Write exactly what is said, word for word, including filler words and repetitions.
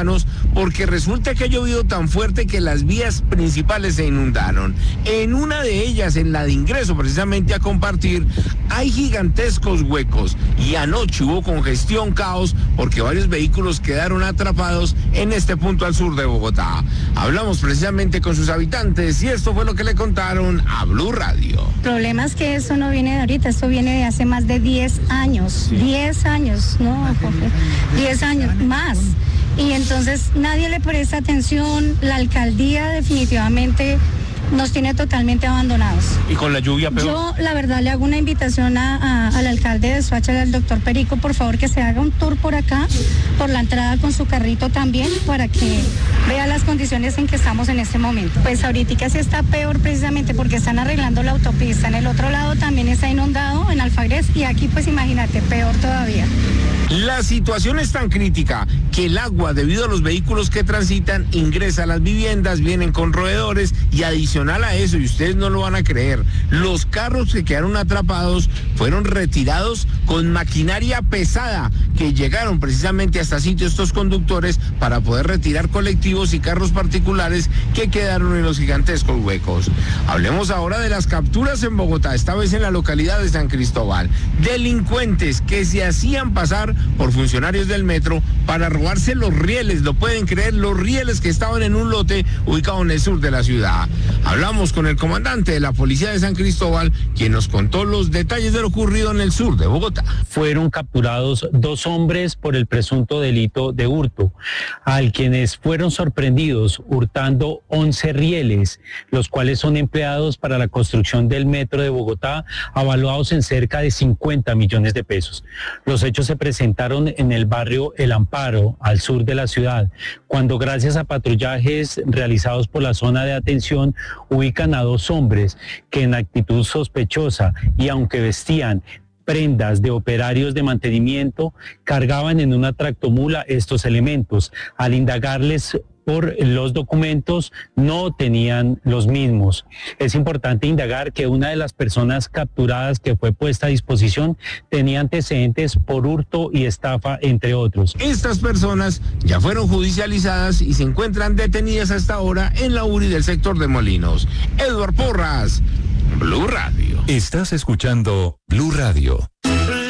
bogotanos porque resulta que ha llovido tan fuerte que las vías principales se inundaron. En una de ellas, en la de ingreso precisamente a Compartir, hay gigantescos huecos y anoche hubo congestión, caos, porque varios vehículos quedaron atrapados en este punto al sur de Bogotá. Hablamos precisamente con sus habitantes y esto fue lo que le contaron a Blue Radio. El problema es que eso no viene de ahorita, esto viene de hace más de diez años, sí. diez años, no, diez años más. Y entonces nadie le presta atención, la alcaldía definitivamente nos tiene totalmente abandonados. ¿Y con la lluvia peor? Yo, la verdad, le hago una invitación a, a, al alcalde de Soacha, al doctor Perico, por favor, que se haga un tour por acá, por la entrada con su carrito también, para que vea las condiciones en que estamos en este momento. Pues ahorita sí está peor precisamente porque están arreglando la autopista. En el otro lado también está inundado, en Alfagués, y aquí pues imagínate, peor todavía. La situación es tan crítica que el agua, debido a los vehículos que transitan, ingresa a las viviendas, vienen con roedores y adicional a eso, y ustedes no lo van a creer, los carros que quedaron atrapados fueron retirados con maquinaria pesada que llegaron precisamente hasta sitio estos conductores para poder retirar colectivos y carros particulares que quedaron en los gigantescos huecos. Hablemos ahora de las capturas en Bogotá, esta vez en la localidad de San Cristóbal. Delincuentes que se hacían pasar por funcionarios del metro para robarse los rieles, lo pueden creer, los rieles que estaban en un lote ubicado en el sur de la ciudad. Hablamos con el comandante de la policía de San Cristóbal, quien nos contó los detalles de lo ocurrido en el sur de Bogotá. Fueron capturados dos hombres por el presunto delito de hurto, al quienes fueron sorprendidos hurtando once rieles, los cuales son empleados para la construcción del metro de Bogotá, avaluados en cerca de cincuenta millones de pesos. Los hechos se presentaron en el barrio El Amparo, al sur de la ciudad, cuando gracias a patrullajes realizados por la zona de atención ubican a dos hombres que en actitud sospechosa y aunque vestían prendas de operarios de mantenimiento, cargaban en una tractomula estos elementos. Al indagarles por los documentos, no tenían los mismos. Es importante indagar que una de las personas capturadas que fue puesta a disposición tenía antecedentes por hurto y estafa, entre otros. Estas personas ya fueron judicializadas y se encuentran detenidas hasta ahora en la U R I del sector de Molinos. Eduard Porras, Blue Radio. Estás escuchando Blue Radio.